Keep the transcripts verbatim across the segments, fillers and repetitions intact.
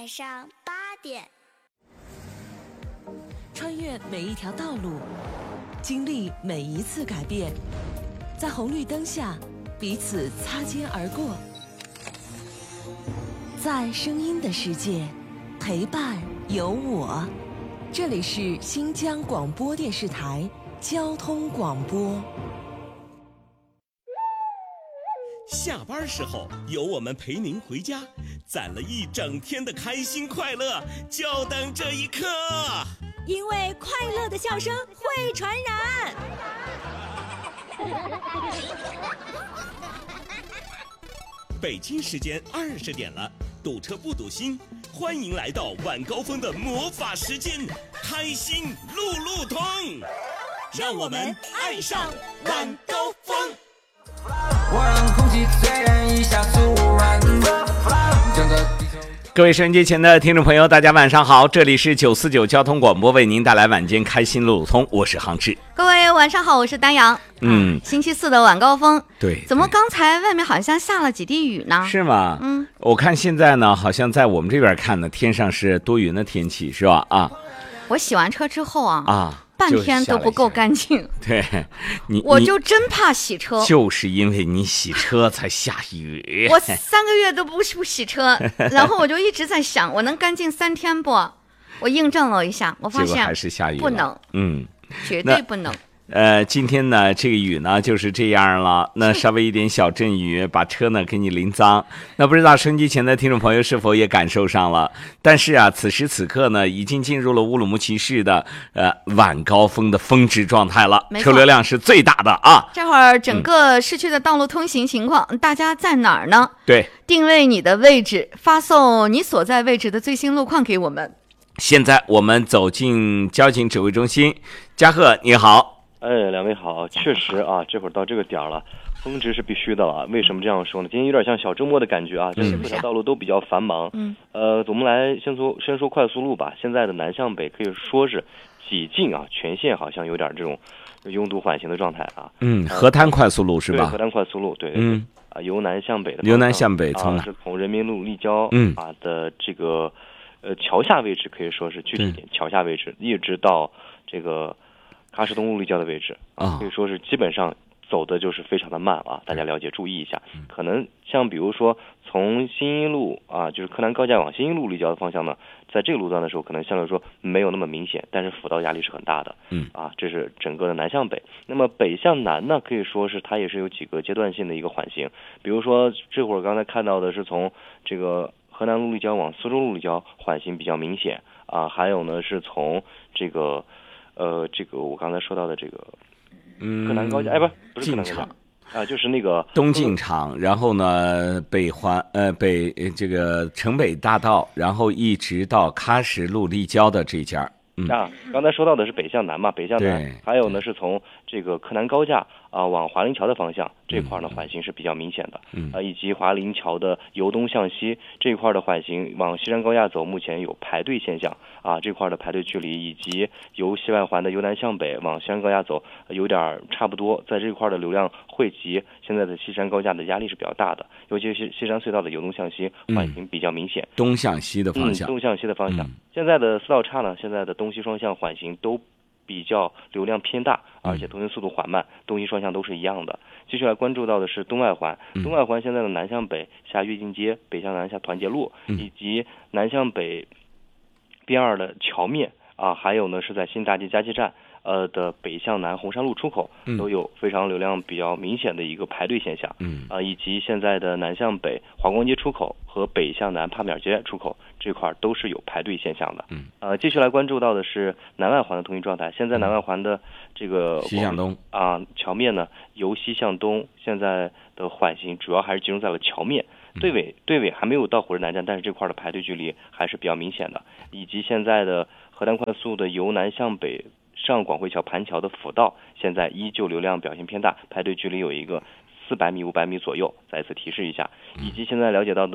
晚上八点， 穿越每一条道路，经历每一次改变，在红绿灯下彼此擦肩而过，在声音的世界陪伴有我。这里是新疆广播电视台交通广播。 下班时候有我们陪您回家，攒了一整天的开心快乐，就等这一刻。 因为快乐的笑声会传染。 北京时间二十点了，堵车不堵心，欢迎来到晚高峰的魔法时间，开心路路通，让我们爱上晚高峰。 我让空气虽然一下突然整个地球。 各位收音机前的听众朋友，大家晚上好，这里是九四九交通广播，为您带来晚间开心路路通，我是航志。 各位晚上好，我是丹阳。嗯，星期四的晚高峰， 对， 怎么刚才外面好像下了几滴雨呢？ 是吗？嗯，我看现在呢，好像在我们这边看呢，天上是多云的天气，是吧？啊， 我洗完车之后啊， 啊。 半天都不够干净， 对你， 我就真怕洗车， 就是因为你洗车才下雨。 我三个月都不不洗车，然后我就一直在想，我能干净三天不？我印证了一下，我发现还是下雨， 不能， 嗯， 绝对不能。 呃，今天呢，这个雨呢就是这样了，那稍微一点小阵雨，把车呢给你淋脏。那不知道收音机前的听众朋友是否也感受上了？但是啊，此时此刻呢，已经进入了乌鲁木齐市的呃晚高峰的峰值状态了，车流量是最大的啊。 这会儿整个市区的道路通行情况，嗯、大家在哪儿呢？ 对， 定位你的位置，发送你所在位置的最新路况给我们。 现在我们走进交警指挥中心，嘉贺你好。 哎，两位好，确实啊，这会儿到这个点儿了，峰值是必须的了。为什么这样说呢？今天有点像小周末的感觉啊，这四条道路都比较繁忙。嗯，呃，我们来先说先说快速路吧。现在的南向北可以说是几近啊，全线好像有点这种拥堵缓行的状态啊。 嗯，河滩快速路是吧？ 对，河滩快速路，对对对。嗯，啊，由南向北的。 由南向北从哪？ 啊，是从人民路立交嗯啊的这个呃桥下位置，可以说是具体点，桥下位置一直到这个。喀什东路立交的位置啊，可以说是基本上走的就是非常的慢啊，大家了解注意一下。可能像比如说从新一路啊，就是柯南高架往新一路立交的方向呢，在这个路段的时候，可能相对来说没有那么明显，但是辅道压力是很大的。嗯啊，这是整个的南向北。那么北向南呢，可以说是它也是有几个阶段性的一个缓行，比如说这会儿刚才看到的是从这个河南路立交往苏州路立交缓行比较明显啊，还有呢是从这个。呃，这个我刚才说到的这个，嗯，柯南高架，哎，不，不是柯南高架啊，就是那个东进场，然后呢，北环，呃，北这个城北大道，然后一直到喀什路立交的这家。嗯啊，刚才说到的是北向南嘛，北向南，还有呢是从这个柯南高架啊往华林桥的方向这块呢缓行是比较明显的，嗯啊，以及华林桥的由东向西这块的缓行往西山高架走，目前有排队现象啊，这块的排队距离以及由西外环的由南向北往西山高架走有点差不多，在这块的流量汇集，现在的西山高架的压力是比较大的，尤其是西山隧道的由东向西缓行比较明显， 嗯、东向西的方向， 嗯、东向西的方向，嗯、现在的四道岔呢，现在的东西双向缓行都比较流量偏大，而且通行速度缓慢，东西双向都是一样的。继续来关注到的是东外环，东外环现在的南向北下跃进街，北向南下团结路，以及南向北边二的桥面啊，还有呢是在新大街加气站呃的北向南红山路出口都有非常流量比较明显的一个排队现象，嗯啊，以及现在的南向北华光街出口和北向南帕米尔街出口这块都是有排队现象的，嗯呃，继续来关注到的是南外环的通行状态。现在南外环的这个西向东啊桥面呢，由西向东，现在的缓行主要还是集中在了桥面。队尾队尾还没有到火车南站，但是这块的排队距离还是比较明显的，以及现在的河南快速的由南向北上广汇桥盘桥的辅道，现在依旧流量表现偏大，排队距离有一个四百米、五百米左右。再一次提示一下，以及现在了解到的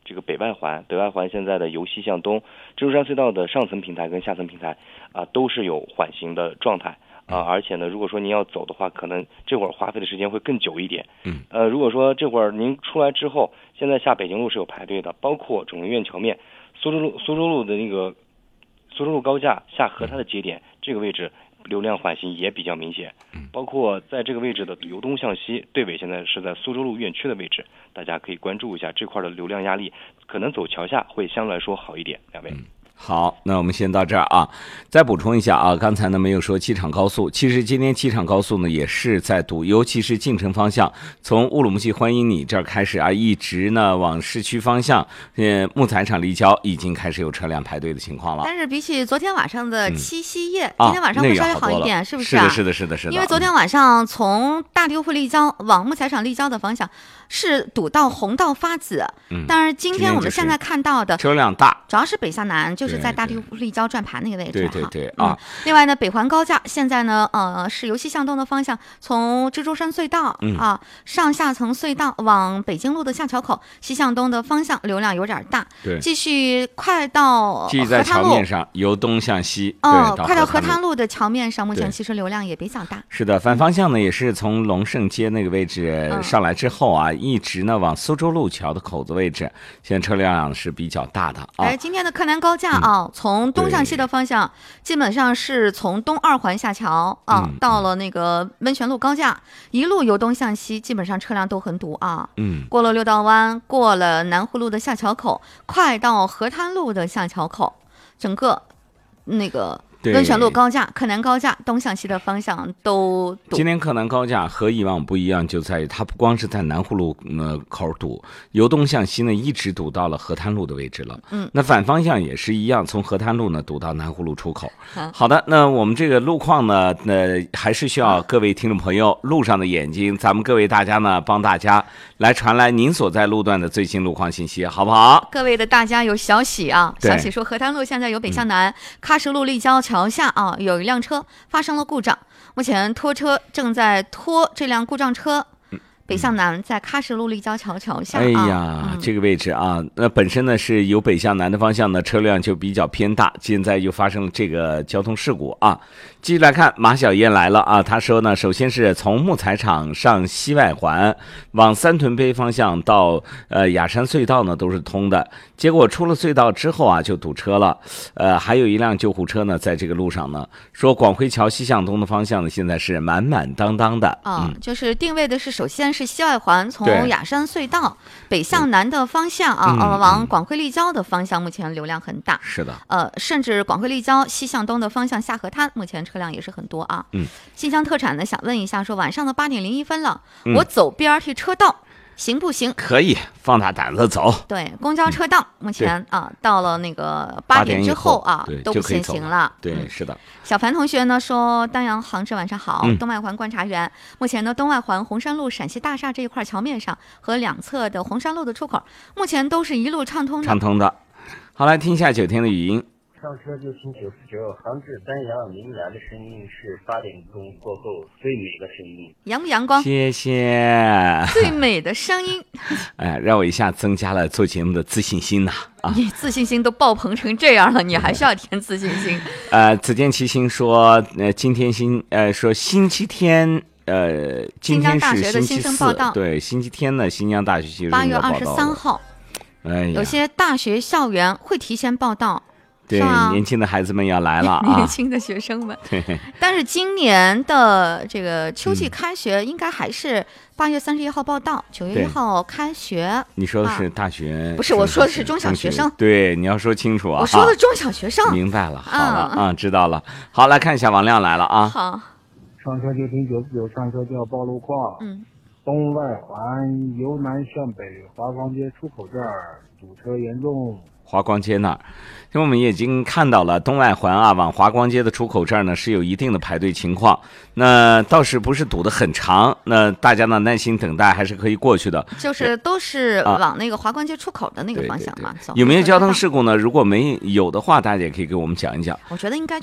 这个北外环，北外环现在的由西向东，蜘蛛山隧道的上层平台跟下层平台啊都是有缓行的状态啊，而且呢，如果说您要走的话，可能这会儿花费的时间会更久一点。 嗯， 呃，如果说这会儿您出来之后，现在下北京路是有排队的，包括肿瘤院桥面、苏州路、苏州路的那个苏州路高架下河滩的节点，这个位置流量缓行也比较明显。包括在这个位置的由东向西队尾现在是在苏州路院区的位置，大家可以关注一下这块的流量压力，可能走桥下会相对来说好一点。两位。嗯好，那我们先到这儿啊。再补充一下啊，刚才呢没有说机场高速，其实今天机场高速呢也是在堵，尤其是进城方向，从乌鲁木齐欢迎你这儿开始啊，一直呢往市区方向，呃，木材厂立交已经开始有车辆排队的情况了。 但是比起昨天晚上的七夕夜， 嗯、 今天晚上会稍微好一点， 啊、 是不是、啊？ 是的，是的，是的，是的。 因为昨天晚上从大地铺立交往木材厂立交的方向是堵到红道发紫，嗯，但是今天我们现在看到的车辆大， 主要是北向南，就是在大地铺立交转盘那个位置， 对对对啊、 嗯。另外呢，北环高架现在呢，呃，是由西向东的方向，从蜘蛛山隧道、 嗯、 啊上下层隧道往北京路的下桥口西向东的方向流量有点大， 对， 继续快到继续在桥面上由东向西， 哦， 对， 快到河滩路的桥面上，目前对其实流量也比较大。 是的，反方向呢也是从龙胜街那个位置上来之后啊，嗯、一直呢往苏州路桥的口子位置，现在车辆量是比较大的啊。 哎，今天的柯南高架啊，嗯、从东向西的方向，基本上是从东二环下桥啊，嗯、到了那个温泉路高架，一路由东向西，基本上车辆都很堵啊。 嗯， 过了六道湾，过了南湖路的下桥口，快到河滩路的下桥口，整个那个。温泉路高架、柯南高架东向西的方向都堵。 今天柯南高架和以往不一样，就在于它不光是在南湖路呃口堵，由东向西呢一直堵到了河滩路的位置了。 嗯， 那反方向也是一样，从河滩路呢堵到南湖路出口。嗯、好的，那我们这个路况呢，呃，还是需要各位听众朋友路上的眼睛，咱们各位大家呢帮大家来传来您所在路段的最新路况信息，好不好？ 各位的大家有消息啊，消息说河滩路现在由北向南，嗯、喀什路立交桥下啊，有一辆车发生了故障，目前拖车正在拖这辆故障车。北向南在喀什路立交桥桥下， 哎呀、嗯，这个位置啊，那本身呢是由北向南的方向呢，车辆就比较偏大，现在又发生了这个交通事故啊。继续来看，马小燕来了啊，他说呢，首先是从木材厂上西外环往三屯碑方向到呃雅山隧道呢都是通的，结果出了隧道之后啊就堵车了，呃，还有一辆救护车呢在这个路上呢，说广辉桥西向东的方向呢现在是满满当当的啊、嗯，就是定位的是首先是西外环从雅山隧道北向南的方向啊，呃，往广辉立交的方向，目前流量很大。 是的， 呃，甚至广辉立交西向东的方向下河滩，目前车辆也是很多啊。 嗯， 新疆特产呢，想问一下，说晚上的八点零一分了，嗯、我走 B R T 车道。行不行？ 可以，放大胆子走。 对，公交车道、嗯、目前啊，到了那个八点之后啊，都不限行了。 对， 嗯、 是的。 小凡同学呢说，丹阳杭志晚上好， 嗯、 东外环观察员。目前呢，东外环红山路陕西大厦这一块桥面上和两侧的红山路的出口，目前都是一路畅通的。 畅通的。好，来听一下九天的语音。 上车就听九四九，杭志丹阳明来的声音是八点钟过后最美的声音， 阳不阳光？ 谢谢。 最美的声音， 哎，让我一下增加了做节目的自信心呐！啊， 你自信心都爆棚成这样了，你还需要添自信心？ 呃，子健七星说，呃，今天星呃说星期天。呃，今天是星期四，对，星期天呢，新疆大学新生八月二十三号， 哎呀， 有些大学校园会提前报到。 对，年轻的孩子们要来了啊！ 年轻的学生们。对。但是今年的这个秋季开学应该还是八月三十一号报到，九月一号开学。 你说的是大学？ 啊、不是，我说的是中小学生。 对，你要说清楚啊！ 我说的中小学生。 明白了，好了啊、嗯，知道了。好，来看一下王亮来了啊！ 好。 上车就听九四九，上车就要报路况。 嗯。 东外环由南向北，华光街出口这儿堵车严重。 华光街那儿，因为我们也已经看到了东外环啊，往华光街的出口这儿呢是有一定的排队情况，那倒是不是堵得很长，那大家呢耐心等待还是可以过去的。 就是都是往那个华光街出口的那个方向嘛。 啊、对对对有没有交通事故呢？如果没有的话，大家也可以给我们讲一讲。 我觉得应该。